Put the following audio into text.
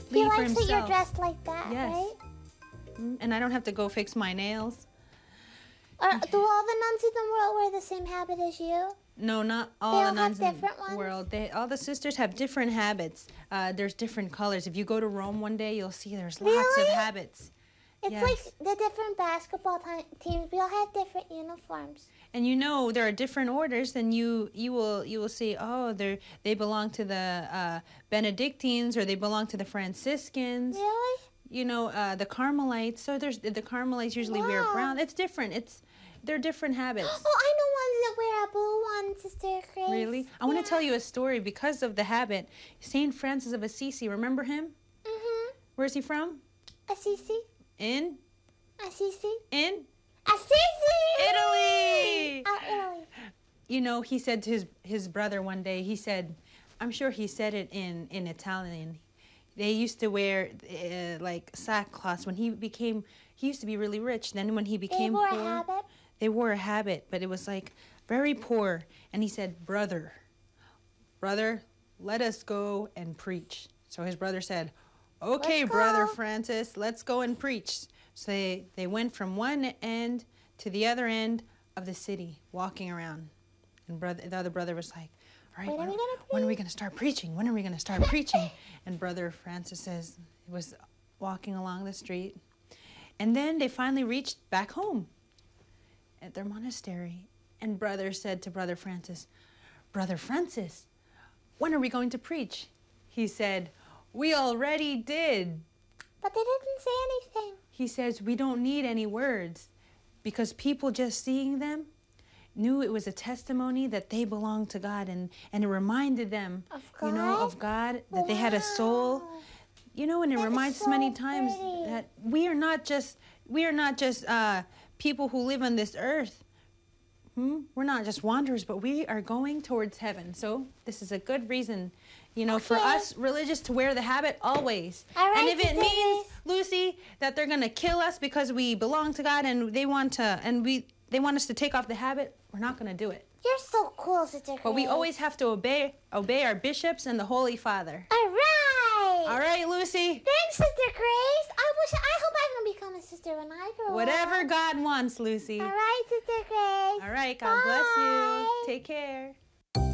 He for likes himself. that you're dressed like that, Yes. right? And I don't have to go fix my nails. Or do all the nuns in the world wear the same habit as you? No, not all They the all nuns have in different the ones? world. All the sisters have different habits. There's different colors. If you go to Rome one day, you'll see there's lots of Really? habits. It's Yes. like the different basketball teams. We all have different uniforms. And you know there are different orders, and you will see, oh, they belong to the Benedictines, or they belong to the Franciscans. Really? You know, the Carmelites. So there's the Carmelites usually wear Wow. brown. It's different. They're different habits. Oh, I know ones that wear a blue one, Sister Grace. Really? I want to tell you a story because of the habit. Saint Francis of Assisi, remember him? Mm-hmm. Where's he from? Assisi. In Assisi. Assisi, Italy! Italy. Oh, Italy. You know, he said to his brother one day, he said, I'm sure he said it in Italian. They used to wear like sackcloth when he used to be really rich. Then when he became They wore poor, a habit? they wore a habit, but it was like very poor. And he said, brother, let us go and preach. So his brother said, okay, Let's Brother go. Francis, let's go and preach. So they went from one end to the other end of the city, walking around. And the other brother was like, all right, when are we going to start preaching? When are we going to start preaching? And Brother Francis was walking along the street. And then they finally reached back home at their monastery. And Brother said to Brother Francis, when are we going to preach? He said, we already did. But they didn't say anything. He says, we don't need any words, because people just seeing them knew it was a testimony that they belonged to God, and it reminded them, Of you know, God? of God, that they had a soul. Wow. You know, and it That is reminds us so many times pretty. that we are not just people who live on this earth. We're not just wanderers, but we are going towards heaven. So this is a good reason, you know, for Okay. us religious to wear the habit always. All right, and if it Sister means, Grace. Lucy, that they're gonna kill us because we belong to God and they want us to take off the habit, we're not gonna do it. You're so cool, Sister Grace. But we always have to obey our bishops and the Holy Father. All right. All right, Lucy. Thanks, Sister Grace. I hope I can become a sister when I grow up. Whatever God wants, Lucy. All right, Sister Grace. All right, God bless you. Bye. Take care.